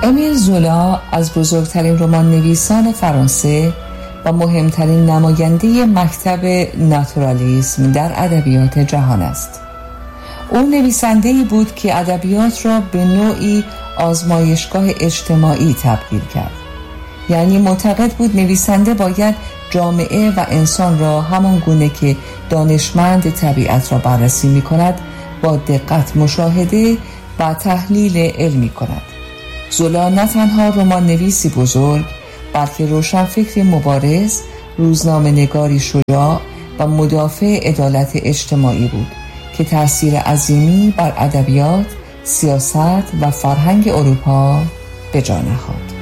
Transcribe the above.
امیل زولا از بزرگترین رمان نویسان فرانسه و مهمترین نماینده مکتب ناتورالیسم در ادبیات جهان است. او نویسنده‌ای بود که ادبیات را به نوعی آزمایشگاه اجتماعی تبدیل کرد. یعنی معتقد بود نویسنده باید جامعه و انسان را همان گونه که دانشمند طبیعت را بررسی می کند با دقت مشاهده و تحلیل علمی کند. زولا نه تنها رمان نویسی بزرگ بلکه روشنفکری مبارز، روزنامه نگاری شجاع و مدافع عدالت اجتماعی بود که تأثیر عظیمی بر ادبیات، سیاست و فرهنگ اروپا به جا نهاد.